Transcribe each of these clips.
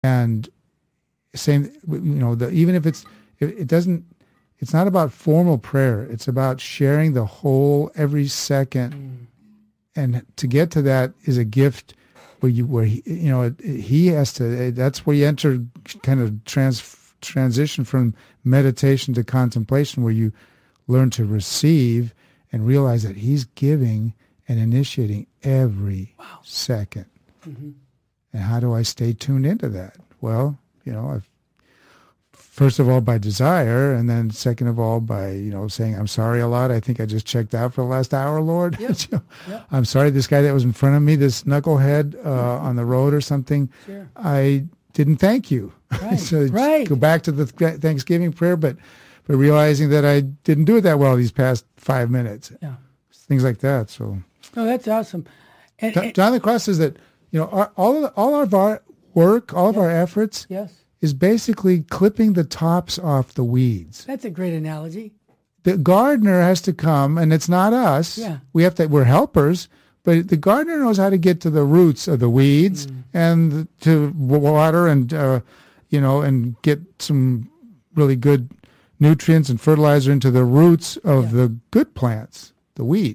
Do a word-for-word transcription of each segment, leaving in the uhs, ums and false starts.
And same, you know, the, even if it's, it, it doesn't, it's not about formal prayer. It's about sharing the whole every second. Mm. And to get to that is a gift where you, where he, you know, he has to, that's where you enter kind of trans, transition from meditation to contemplation, where you learn to receive and realize that he's giving and initiating every wow. second. Mm-hmm. And how do I stay tuned into that? Well, you know, I've, first of all, by desire, and then second of all, by, you know, saying, I'm sorry a lot. I think I just checked out for the last hour, Lord. Yep. Yep. I'm sorry, this guy that was in front of me, this knucklehead uh, mm-hmm. on the road or something, sure. I didn't thank you. Right. So right. go back to the Thanksgiving prayer, but but realizing that I didn't do it that well these past five minutes. Yeah. Things like that. So. Oh, that's awesome. And, John, John the Cross says that, you know, our, all of, all of our work, all of yes. our efforts yes. is basically clipping the tops off the weeds. That's a great analogy. The gardener has to come, and it's not us. Yeah. We have to, we're helpers, but the gardener knows how to get to the roots of the weeds mm. and to water and, uh, you know, and get some really good nutrients and fertilizer into the roots of yeah. the good plants, the wheat.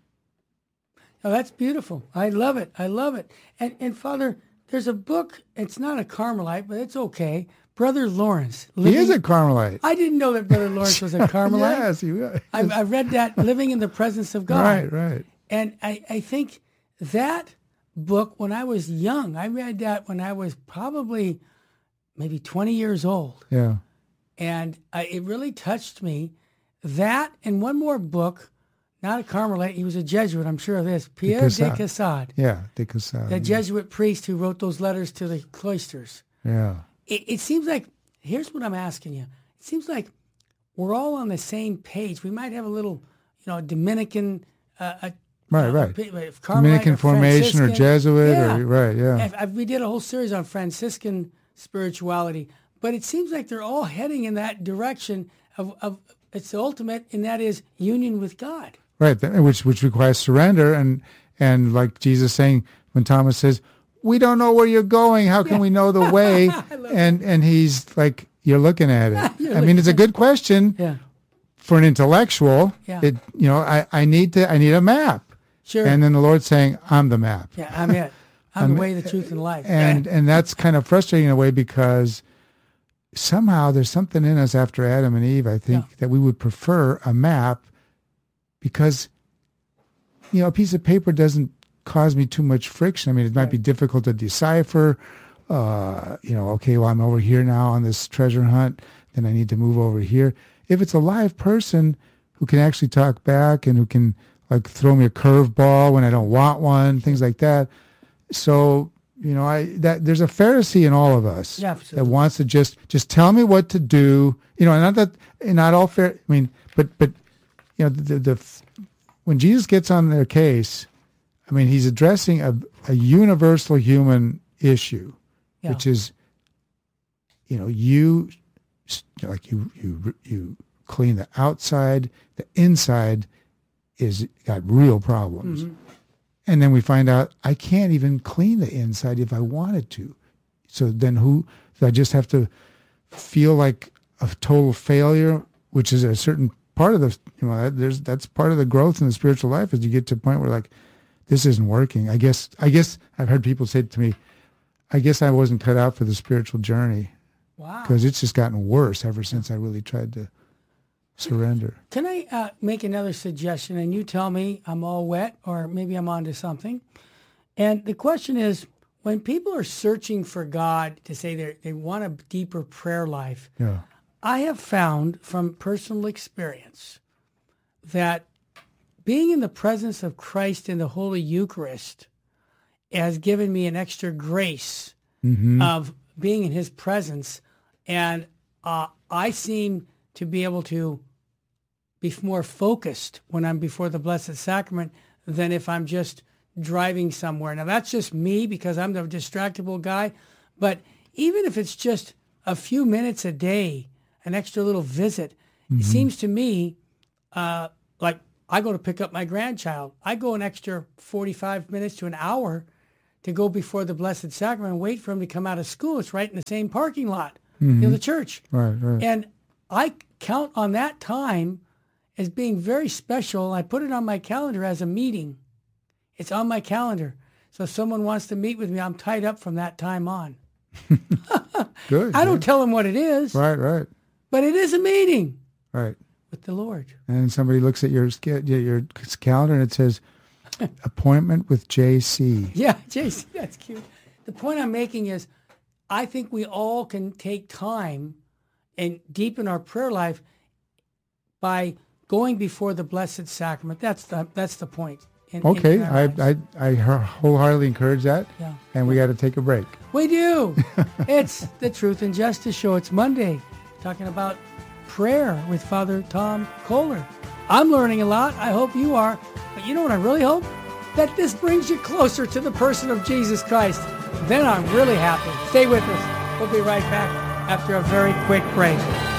Oh, that's beautiful. I love it. I love it. And, and Father, there's a book. It's not a Carmelite, but it's okay. Brother Lawrence. Living, he is a Carmelite. I didn't know that Brother Lawrence was a Carmelite. Yes, he was. I, I read that, Living in the Presence of God. Right, right. And I, I think that book, when I was young, I read that when I was probably maybe twenty years old. Yeah. And I, it really touched me. That and one more book, not a Carmelite, he was a Jesuit, I'm sure of this, Pierre de Caussade. Yeah, de Caussade. The yeah. Jesuit priest who wrote those letters to the cloisters. Yeah. It, it seems like, here's what I'm asking you. It seems like we're all on the same page. We might have a little, you know, Dominican, uh, a, right, uh, right. A, Dominican or formation or Jesuit, yeah. or right, yeah. If, if we did a whole series on Franciscan spirituality, but it seems like they're all heading in that direction of, of it's the ultimate, and that is union with God. Right, which which requires surrender, and and like Jesus saying when Thomas says, "We don't know where you're going. How can yeah. we know the way?" and and he's like, "You're looking at it." I mean, it's a good question yeah. for an intellectual. Yeah. It you know, I, I need to I need a map. Sure. And then the Lord's saying, "I'm the map." Yeah, I'm it. I'm, I'm the way, the truth, and life. And yeah. and that's kind of frustrating in a way, because somehow there's something in us after Adam and Eve, I think, yeah. that we would prefer a map, because, you know, a piece of paper doesn't cause me too much friction. I mean, it might right. be difficult to decipher. Uh, you know, okay, well, I'm over here now on this treasure hunt, then I need to move over here. If it's a live person who can actually talk back and who can, like, throw me a curveball when I don't want one, things like that. So, you know, I that there's a Pharisee in all of us yeah, that wants to just just tell me what to do. You know, and not that not all fair. I mean, but but you know, the, the when Jesus gets on their case, I mean, he's addressing a a universal human issue, yeah. which is, you know, you like you you you clean the outside, the inside is got real problems. Mm-hmm. And then we find out I can't even clean the inside if I wanted to. So then who, I just have to feel like a total failure, which is a certain part of the, you know, there's, that's part of the growth in the spiritual life, is you get to a point where, like, this isn't working. I guess, I guess I've heard people say to me, I guess I wasn't cut out for the spiritual journey. Wow. Because it's just gotten worse ever since I really tried to surrender. Can I uh, make another suggestion, and you tell me I'm all wet or maybe I'm onto something? And the question is, when people are searching for God to say they they want a deeper prayer life, yeah. I have found from personal experience that being in the presence of Christ in the Holy Eucharist has given me an extra grace mm-hmm. of being in his presence, and uh, I seem to be able to be more focused when I'm before the Blessed Sacrament than if I'm just driving somewhere. Now, that's just me because I'm the distractible guy. But even if it's just a few minutes a day, an extra little visit, mm-hmm. it seems to me uh, like I go to pick up my grandchild. I go an extra forty-five minutes to an hour to go before the Blessed Sacrament and wait for him to come out of school. It's right in the same parking lot, mm-hmm. you know, the church. Right, right. And I count on that time as being very special. I put it on my calendar as a meeting. It's on my calendar. So if someone wants to meet with me, I'm tied up from that time on. Good. I yeah. don't tell them what it is. Right, right. But it is a meeting. Right. With the Lord. And somebody looks at your your calendar and it says, appointment with J C. Yeah, J C, that's cute. The point I'm making is I think we all can take time and deepen our prayer life by going before the Blessed Sacrament. That's the that's the point. In, okay, in I, I I wholeheartedly encourage that. Yeah. And we got to take a break. We do. It's the Truth and Justice Show. It's Monday, talking about prayer with Father Tom Kohler. I'm learning a lot. I hope you are. But you know what I really hope? That this brings you closer to the person of Jesus Christ. Then I'm really happy. Stay with us. We'll be right back after a very quick break.